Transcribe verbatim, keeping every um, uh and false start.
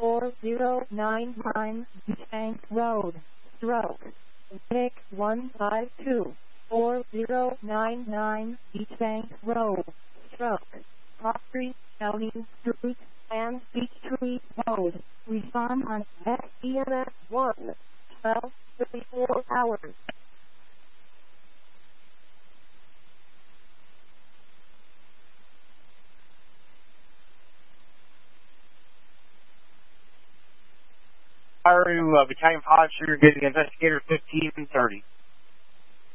four zero nine nine Bank Road, Stroke. Vic one five two four zero nine nine Beach Bank Road, Stroke. Hawtree County Street and Peachtree Road. Respond on S E M S one, twelve thirty-four hours. Fire uh, Battalion Foster, getting investigator fifteen thirty.